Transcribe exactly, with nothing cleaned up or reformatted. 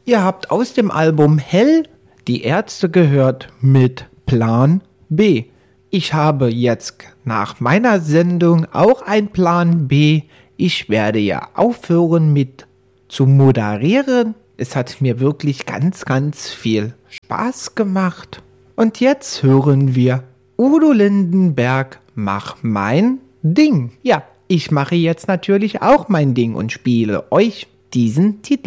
Ihr habt aus dem Album Hell die Ärzte gehört mit Plan B. Ich habe jetzt nach meiner Sendung auch einen Plan B. Ich werde ja aufhören mit zu moderieren. Es hat mir wirklich ganz, ganz viel Spaß gemacht. Und jetzt hören wir Udo Lindenberg, Mach mein Ding. Ja, ich mache jetzt natürlich auch mein Ding und spiele euch diesen Titel.